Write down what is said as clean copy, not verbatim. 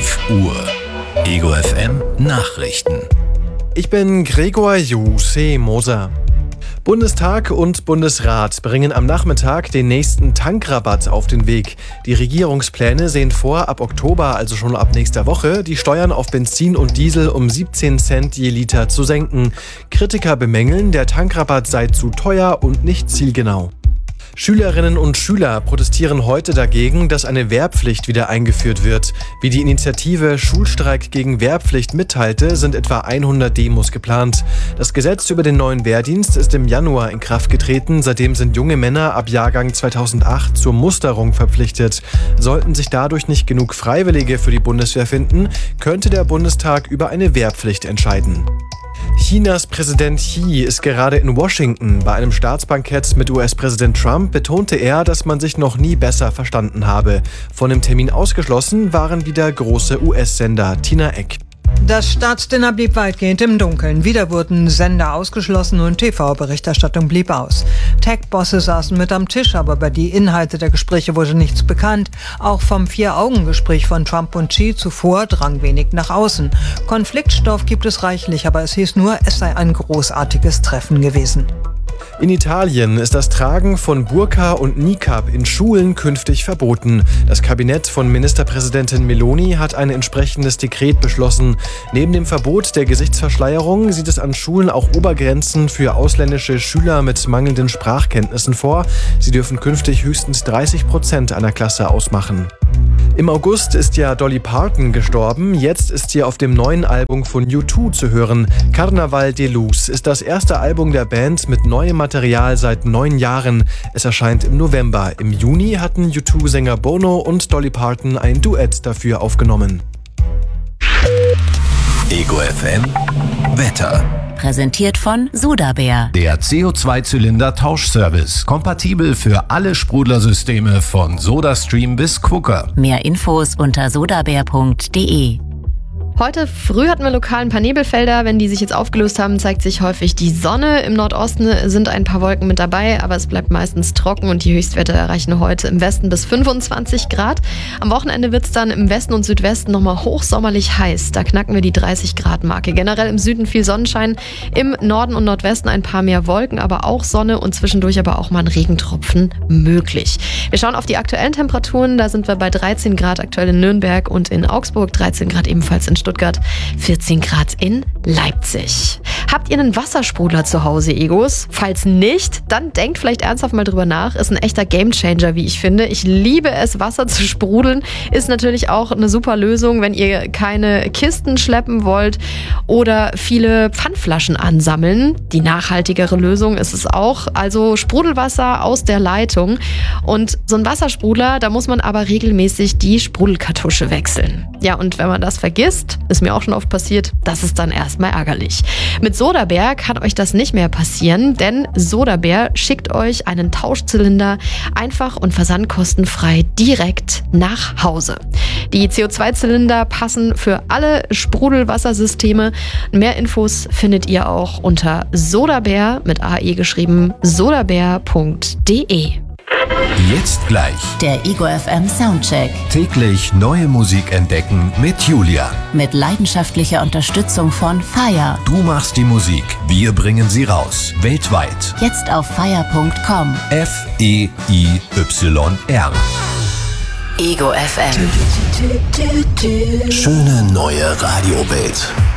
11 Uhr. Ego FM Nachrichten. Ich bin Gregor Moser. Bundestag und Bundesrat bringen am Nachmittag den nächsten Tankrabatt auf den Weg. Die Regierungspläne sehen vor, ab Oktober, also schon ab nächster Woche, die Steuern auf Benzin und Diesel um 17 Cent je Liter zu senken. Kritiker bemängeln, der Tankrabatt sei zu teuer und nicht zielgenau. Schülerinnen und Schüler protestieren heute dagegen, dass eine Wehrpflicht wieder eingeführt wird. Wie die Initiative Schulstreik gegen Wehrpflicht mitteilte, sind etwa 100 Demos geplant. Das Gesetz über den neuen Wehrdienst ist im Januar in Kraft getreten. Seitdem sind junge Männer ab Jahrgang 2008 zur Musterung verpflichtet. Sollten sich dadurch nicht genug Freiwillige für die Bundeswehr finden, könnte der Bundestag über eine Wehrpflicht entscheiden. Chinas Präsident Xi ist gerade in Washington. Bei einem Staatsbankett mit US-Präsident Trump betonte er, dass man sich noch nie besser verstanden habe. Von dem Termin ausgeschlossen waren wieder große US-Sender. Tina Eck. Das Staatsdinner blieb weitgehend im Dunkeln. Wieder wurden Sender ausgeschlossen und TV-Berichterstattung blieb aus. Tech-Bosse saßen mit am Tisch, aber über die Inhalte der Gespräche wurde nichts bekannt. Auch vom Vier-Augen-Gespräch von Trump und Xi zuvor drang wenig nach außen. Konfliktstoff gibt es reichlich, aber es hieß nur, es sei ein großartiges Treffen gewesen. In Italien ist das Tragen von Burka und Niqab in Schulen künftig verboten. Das Kabinett von Ministerpräsidentin Meloni hat ein entsprechendes Dekret beschlossen. Neben dem Verbot der Gesichtsverschleierung sieht es an Schulen auch Obergrenzen für ausländische Schüler mit mangelnden Sprachkenntnissen vor. Sie dürfen künftig höchstens 30% einer Klasse ausmachen. Im August ist ja Dolly Parton gestorben. Jetzt ist sie auf dem neuen Album von U2 zu hören. Carnaval de Luz ist das erste Album der Band mit neuem Material seit 9 Jahren. Es erscheint im November. Im Juni hatten U2-Sänger Bono und Dolly Parton ein Duett dafür aufgenommen. Ego FM Wetter. Präsentiert von Sodabär. Der CO2-Zylinder-Tauschservice. Kompatibel für alle Sprudlersysteme von SodaStream bis Quooker. Mehr Infos unter sodabär.de. Heute früh hatten wir lokal ein paar Nebelfelder. Wenn die sich jetzt aufgelöst haben, zeigt sich häufig die Sonne. Im Nordosten sind ein paar Wolken mit dabei, aber es bleibt meistens trocken und die Höchstwerte erreichen heute im Westen bis 25 Grad. Am Wochenende wird es dann im Westen und Südwesten nochmal hochsommerlich heiß. Da knacken wir die 30-Grad-Marke. Generell im Süden viel Sonnenschein, im Norden und Nordwesten ein paar mehr Wolken, aber auch Sonne und zwischendurch aber auch mal ein Regentropfen möglich. Wir schauen auf die aktuellen Temperaturen. Da sind wir bei 13 Grad aktuell in Nürnberg und in Augsburg, 13 Grad ebenfalls in Stuttgart, 14 Grad in Leipzig. Habt ihr einen Wassersprudler zu Hause, Egos? Falls nicht, dann denkt vielleicht ernsthaft mal drüber nach. Ist ein echter Gamechanger, wie ich finde. Ich liebe es, Wasser zu sprudeln. Ist natürlich auch eine super Lösung, wenn ihr keine Kisten schleppen wollt oder viele Pfandflaschen ansammeln. Die nachhaltigere Lösung ist es auch. Also Sprudelwasser aus der Leitung. Und so ein Wassersprudler, da muss man aber regelmäßig die Sprudelkartusche wechseln. Ja, und wenn man das vergisst, ist mir auch schon oft passiert, das ist dann erstmal ärgerlich. Mit Sodabär kann euch das nicht mehr passieren, denn Sodabär schickt euch einen Tauschzylinder einfach und versandkostenfrei direkt nach Hause. Die CO2-Zylinder passen für alle Sprudelwassersysteme. Mehr Infos findet ihr auch unter Sodabär mit AE geschrieben, sodabär.de. Jetzt gleich. Der Ego FM Soundcheck. Täglich neue Musik entdecken mit Julia. Mit leidenschaftlicher Unterstützung von Fire. Du machst die Musik, wir bringen sie raus. Weltweit. Jetzt auf fire.com. FEIYR. Ego FM. Schöne neue Radiowelt.